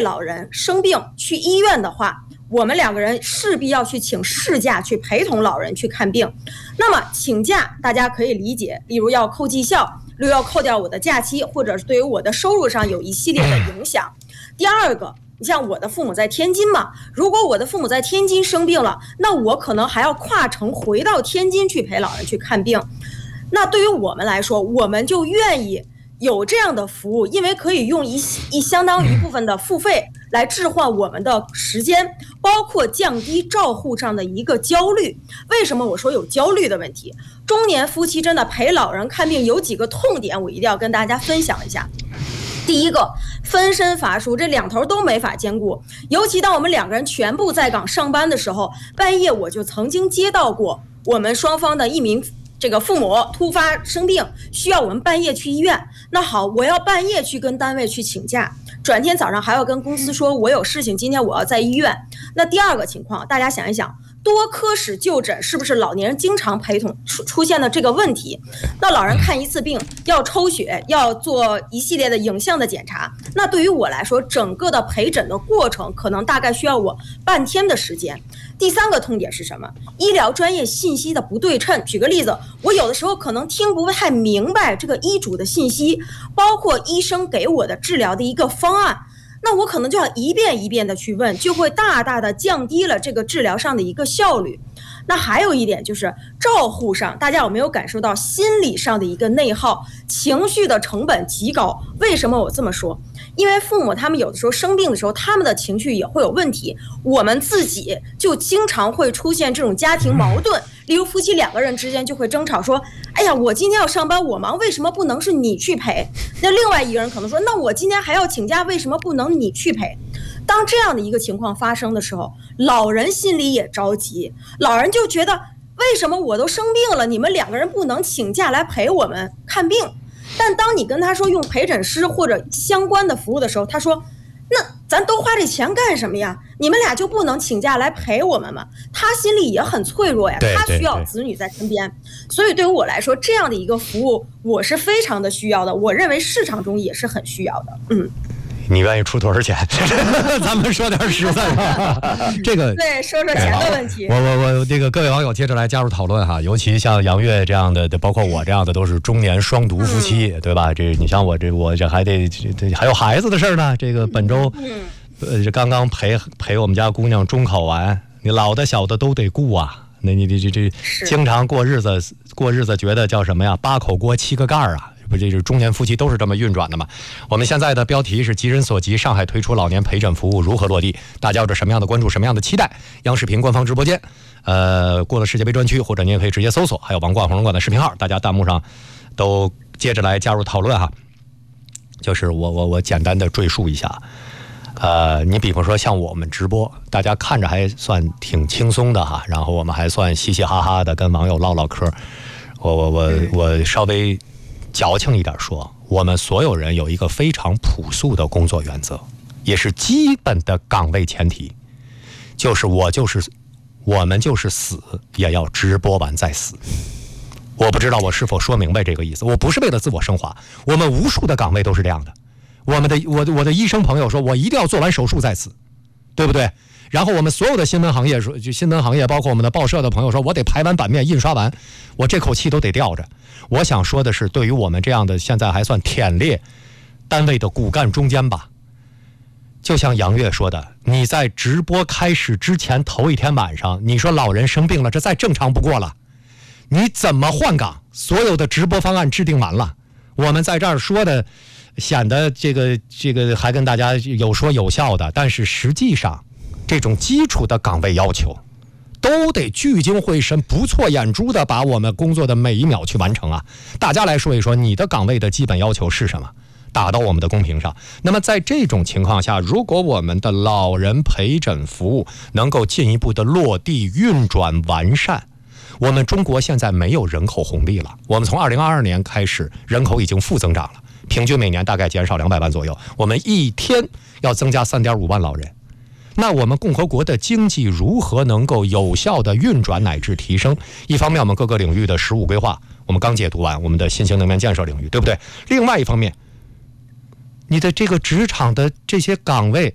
位老人生病去医院的话，我们2个人势必要去请事假去陪同老人去看病。那么请假大家可以理解，例如要扣绩效，例如要扣掉我的假期，或者是对于我的收入上有一系列的影响。第二个，你像我的父母在天津嘛，如果我的父母在天津生病了，那我可能还要跨城回到天津去陪老人去看病。那对于我们来说，我们就愿意有这样的服务，因为可以用相当一部分的付费来置换我们的时间，包括降低照护上的一个焦虑。为什么我说有焦虑的问题？中年夫妻真的陪老人看病有几个痛点，我一定要跟大家分享一下。第一个，分身乏术，这2头都没法兼顾。尤其当我们2个人全部在岗上班的时候，半夜我就曾经接到过我们双方的一名这个父母突发生病，需要我们半夜去医院。那好，我要半夜去跟单位去请假，转天早上还要跟公司说我有事情，今天我要在医院。那第二个情况，大家想一想，多科室就诊是不是老年人经常陪同出现的这个问题？那老人看一次病要抽血，要做一系列的影像的检查，那对于我来说，整个的陪诊的过程可能大概需要我半天的时间。第三个痛点是什么？医疗专业信息的不对称。举个例子，我有的时候可能听不太明白这个医嘱的信息，包括医生给我的治疗的一个方案，那我可能就要一遍一遍的去问，就会大大的降低了这个治疗上的一个效率。那还有一点就是照护上，大家有没有感受到心理上的一个内耗，情绪的成本极高？为什么我这么说？因为父母他们有的时候生病的时候，他们的情绪也会有问题，我们自己就经常会出现这种家庭矛盾。例如夫妻2个人之间就会争吵，说哎呀，我今天要上班，我忙，为什么不能是你去陪？那另外一个人可能说，那我今天还要请假，为什么不能你去陪？当这样的一个情况发生的时候，老人心里也着急，老人就觉得为什么我都生病了，你们2个人不能请假来陪我们看病？但当你跟他说用陪诊师或者相关的服务的时候，他说那咱都花这钱干什么呀？你们俩就不能请假来陪我们吗？他心里也很脆弱呀，他需要子女在身边。所以对于我来说，这样的一个服务我是非常的需要的，我认为市场中也是很需要的。 你愿意出多少钱？咱们说点实在的。这个对，说说钱的问题。 我这个各位网友接着来加入讨论哈，尤其像杨越这样的，包括我这样的，都是中年双独夫妻，对吧？这你像我这还得还有孩子的事呢。这个本周刚刚陪我们家姑娘中考完，你老的小的都得顾啊。那你这经常过日子觉得叫什么呀？8口锅7个盖啊。不，这是中年夫妻都是这么运转的嘛？我们现在的标题是急人所急，上海推出老年陪诊服务如何落地？大家有着什么样的关注，什么样的期待？央视频官方直播间，过了世界杯专区，或者你也可以直接搜索，还有王冠、红龙馆的视频号，大家弹幕上都接着来加入讨论哈。就是我简单的赘述一下，你比方说像我们直播，大家看着还算挺轻松的哈，然后我们还算嘻嘻哈哈的跟网友唠唠嗑。我稍微矫情一点说，我们所有人有一个非常朴素的工作原则，也是基本的岗位前提，就是我们就是死也要直播完再死。我不知道我是否说明白这个意思，我不是为了自我升华，我们无数的岗位都是这样的。我的医生朋友说，我一定要做完手术再死，对不对？然后我们所有的新闻行业说，就新闻行业包括我们的报社的朋友说，我得排完版面印刷完，我这口气都得吊着。我想说的是，对于我们这样的现在还算忝列单位的骨干中间吧，就像杨越说的，你在直播开始之前头一天晚上，你说老人生病了，这再正常不过了，你怎么换岗？所有的直播方案制定完了，我们在这儿说的显得这个还跟大家有说有笑的，但是实际上这种基础的岗位要求都得聚精会神、不错眼珠的把我们工作的每一秒去完成啊！大家来说一说你的岗位的基本要求是什么，打到我们的公屏上。那么在这种情况下，如果我们的老人陪诊服务能够进一步的落地运转完善，我们中国现在没有人口红利了。我们从2022年开始，人口已经负增长了，平均每年大概减少200万左右。我们一天要增加3.5万老人。那我们共和国的经济如何能够有效的运转乃至提升？一方面我们各个领域的15规划我们刚解读完，我们的新型能源建设领域，对不对？另外一方面，你的这个职场的这些岗位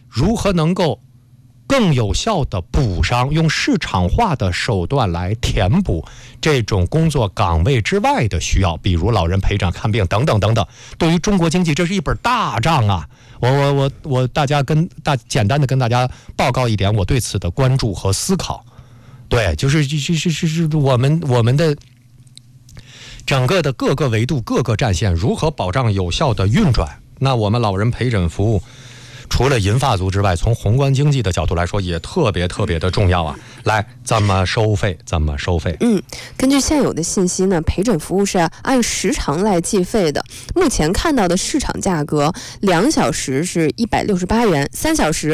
如何能够更有效的补上，用市场化的手段来填补这种工作岗位之外的需要，比如老人陪诊看病等等等等。对于中国经济，这是一本大账啊！我简单的跟大家报告一点我对此的关注和思考。对，就是我们的整个的各个维度、各个战线如何保障有效的运转。那我们老人陪诊服务除了银发族之外，从宏观经济的角度来说也特别的重要啊。来，怎么收费？ 根据现有的信息呢，陪诊服务是按时长来计费的。目前看到的市场价格，2小时是168元，3小时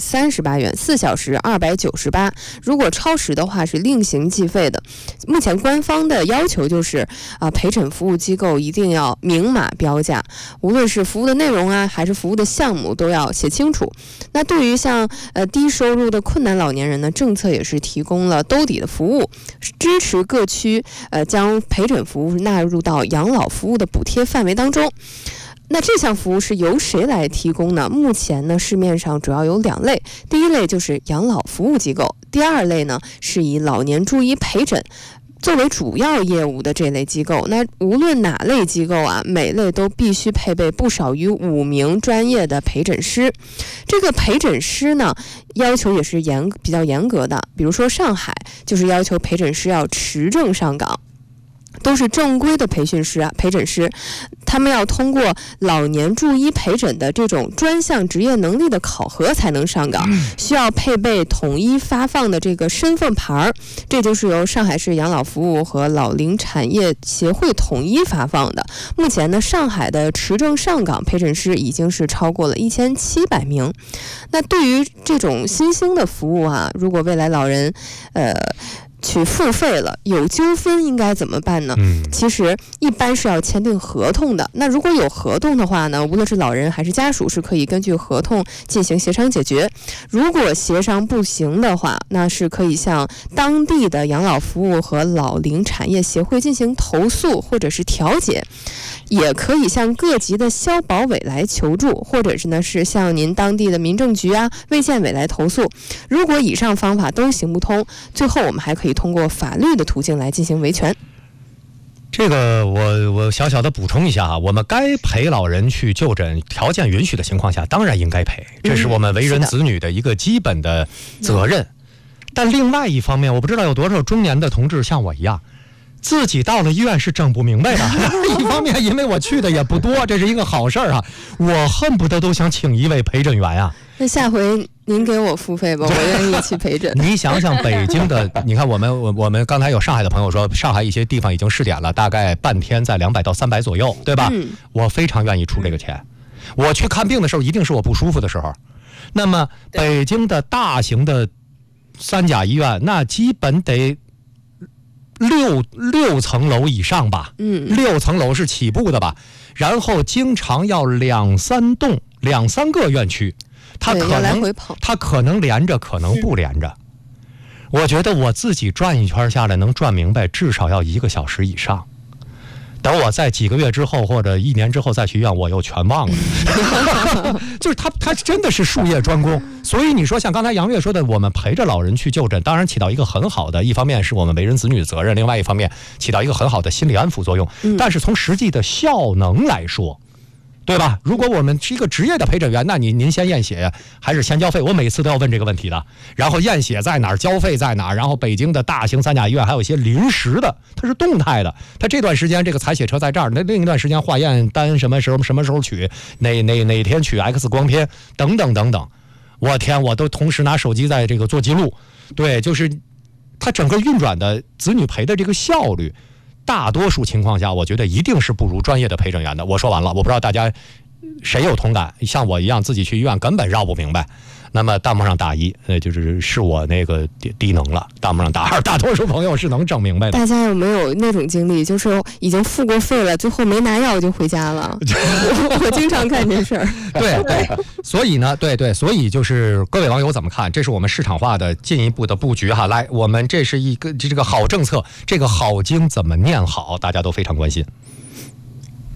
238元，4小时298。如果超时的话是另行计费的。目前官方的要求就是陪诊服务机构一定要明码标价，无论是服务的内容啊，还是服务的项目都要写清楚。那对于像低收入的困难老年人呢，政策也是提供了兜底的服务，支持各区将陪诊服务纳入到养老服务的补贴范围当中。那这项服务是由谁来提供呢？目前呢，市面上主要有2类，第一类就是养老服务机构，第2类呢是以老年助医陪诊作为主要业务的这类机构。那无论哪类机构啊，每类都必须配备不少于5名专业的陪诊师。这个陪诊师呢，要求也是比较严格的。比如说上海就是要求陪诊师要持证上岗，都是正规的培训师陪诊师，他们要通过老年助医陪诊的这种专项职业能力的考核才能上岗，需要配备统一发放的这个身份牌，这就是由上海市养老服务和老龄产业协会统一发放的。目前呢，上海的持证上岗陪诊师已经是超过了1700名。那对于这种新兴的服务啊，如果未来老人去付费了，有纠纷应该怎么办呢？其实一般是要签订合同的。那如果有合同的话呢，无论是老人还是家属是可以根据合同进行协商解决。如果协商不行的话，那是可以向当地的养老服务和老龄产业协会进行投诉或者是调解，也可以向各级的消保委来求助，或者是向您当地的民政局啊、卫健委来投诉。如果以上方法都行不通，最后我们还可以通过法律的途径来进行维权。 这个我小小的补充一下我们该陪老人去就诊，条件允许的情况下当然应该陪，这是我们为人子女的一个基本的责任。但另外一方面，我不知道有多少中年的同志像我一样，自己到了医院是整不明白的。一方面因为我去的也不多，这是一个好事啊，我恨不得都想请一位陪诊员啊。 那下回您给我付费吧，我愿意去陪诊。 你想想北京的，你看我们刚才有上海的朋友说，上海一些地方已经试点了，大概半天在200到300左右，对吧？我非常愿意出这个钱。我去看病的时候，一定是我不舒服的时候。那么北京的大型的3甲医院，那基本得六层楼以上吧，6层楼是起步的吧，然后经常要2、3栋、2、3个院区，它可能连着，可能不连着。我觉得我自己转一圈下来能转明白，至少要1个小时以上。等我在几个月之后或者1年之后再去医院，我又全忘了。就是他真的是术业专攻。所以你说像刚才杨越说的，我们陪着老人去就诊，当然起到一个很好的，一方面是我们为人子女的责任，另外一方面起到一个很好的心理安抚作用。但是从实际的效能来说，对吧？如果我们是一个职业的陪诊员，那您先验血还是先交费？我每次都要问这个问题的。然后验血在哪儿，交费在哪儿？然后北京的大型3甲医院还有一些临时的，它是动态的。它这段时间这个采血车在这儿，那另一段时间化验单什么时候取，哪天取 X 光片等等等等。我天，我都同时拿手机在这个做记录。对，就是它整个运转的子女陪的这个效率，大多数情况下我觉得一定是不如专业的陪诊员的。我说完了，我不知道大家谁有同感，像我一样自己去医院根本绕不明白。那么弹幕上打1，是我那个低能了；弹幕上打2，大多数朋友是能整明白的。 大家有没有那种经历，就是已经付过费了，最后没拿药就回家了？我经常干这事儿。 对，所以呢，所以就是各位网友怎么看？这是我们市场化的进一步的布局哈。来，我们这是一个这个好政策，这个好经怎么念好，大家都非常关心。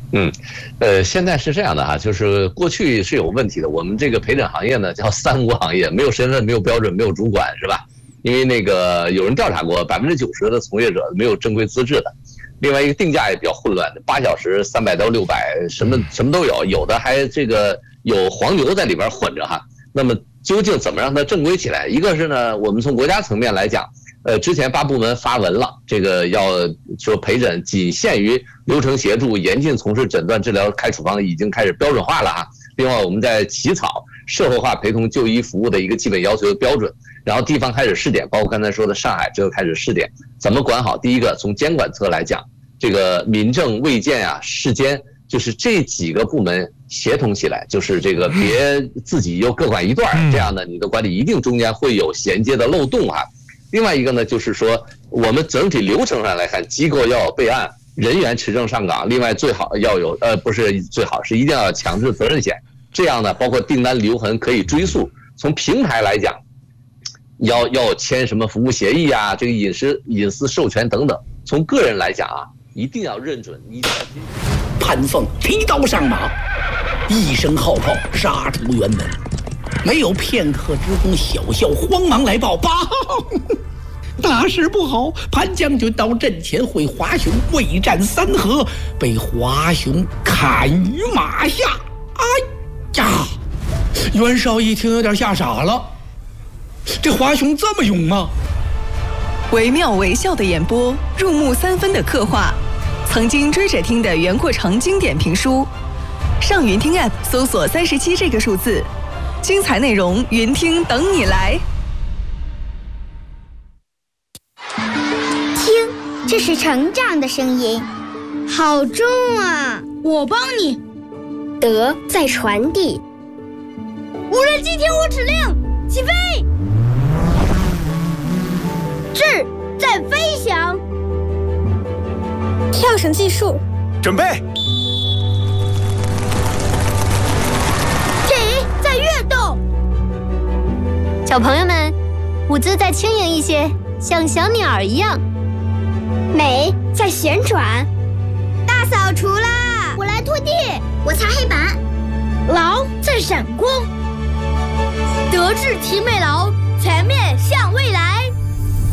现在是这样的哈，就是过去是有问题的。我们这个陪诊行业呢叫三无行业，没有身份、没有标准、没有主管，是吧？因为那个有人调查过，90%的从业者没有正规资质的。另外一个定价也比较混乱，8小时300到600，什么都有，有的还这个有黄牛在里边混着哈。那么究竟怎么让它正规起来？一个是呢，我们从国家层面来讲，之前8部门发文了，这个要说陪诊仅限于流程协助，严禁从事诊断治疗开处方，已经开始标准化了哈。另外，我们在起草社会化陪同就医服务的一个基本要求的标准，然后地方开始试点，包括刚才说的上海这个开始试点，怎么管好？第一个，从监管侧来讲，这个民政、卫健啊、市监，就是这几个部门协同起来，就是这个别自己又各管一段，这样呢，你的管理一定中间会有衔接的漏洞哈。另外一个呢，就是说我们整体流程上来看，机构要有备案，人员持证上岗，另外最好要有不是最好是一定要有强制责任险，这样呢，包括订单留痕可以追溯。从平台来讲，要签什么服务协议啊，这个隐私授权等等。从个人来讲啊，一定要认准，一定要听。 潘凤提刀上马，一声号炮杀出辕门，没有片刻之功，小校慌忙来报：大事不好！潘将军到阵前会华雄未战3合，被华雄砍于马下。哎呀！袁绍一听有点吓傻了，这华雄这么勇吗？ 惟妙惟肖的演播，入木3分的刻画，曾经追着听的袁阔成经典评书。上云听 App 搜索37这个数字，精彩内容云听等你来。 听，这是成长的声音，好重啊！ 我帮你。 德在传递。 无人机听我指令，起飞！智在飞翔。 跳绳计数， 准备。 体在跃动。 小朋友们，舞姿再轻盈一些，像小鸟一样。美在旋转。大扫除啦！ 我来拖地， 我擦黑板。 劳在闪光。德智体美劳全面